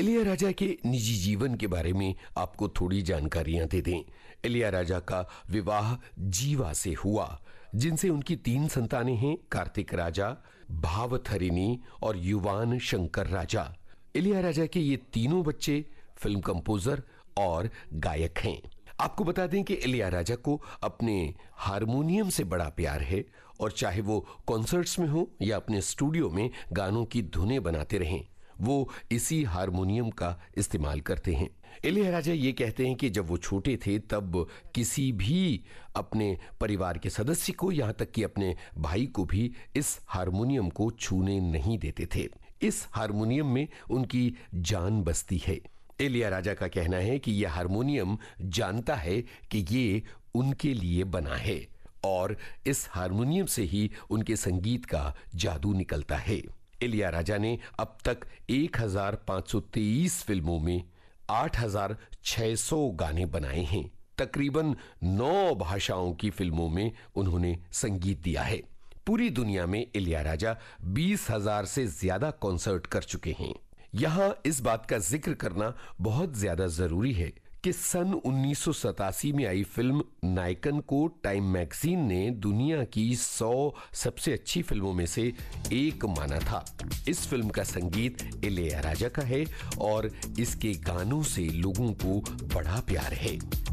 इलैयाराजा के निजी जीवन के बारे में आपको थोड़ी जानकारियां दे दें। इलैयाराजा का विवाह जीवा से हुआ, जिनसे उनकी 3 संतानें हैं, कार्तिक राजा, भावथरिणी और युवान शंकर राजा। इलैयाराजा के ये तीनों बच्चे फिल्म कंपोजर और गायक हैं। आपको बता दें कि इलैयाराजा को अपने हारमोनियम से बड़ा प्यार है और चाहे वो कॉन्सर्ट्स में हो या अपने स्टूडियो में गानों की धुनें बनाते रहें, वो इसी हारमोनियम का इस्तेमाल करते हैं। इलैयाराजा ये कहते हैं कि जब वो छोटे थे तब किसी भी अपने परिवार के सदस्य को, यहाँ तक कि अपने भाई को भी इस हारमोनियम को छूने नहीं देते थे। इस हारमोनियम में उनकी जान बसती है। इलैयाराजा का कहना है कि यह हारमोनियम जानता है कि ये उनके लिए बना है और इस हारमोनियम से ही उनके संगीत का जादू निकलता है। इलैयाराजा ने अब तक 1523 फिल्मों में 8600 गाने बनाए हैं। तकरीबन 9 भाषाओं की फिल्मों में उन्होंने संगीत दिया है। पूरी दुनिया में इलैयाराजा 20,000 से ज्यादा कॉन्सर्ट कर चुके हैं। यहां इस बात का जिक्र करना बहुत ज्यादा जरूरी है कि सन 1987 में आई फिल्म नायकन को टाइम मैगजीन ने दुनिया की 100 सबसे अच्छी फिल्मों में से एक माना था। इस फिल्म का संगीत इलैयाराजा का है और इसके गानों से लोगों को बड़ा प्यार है।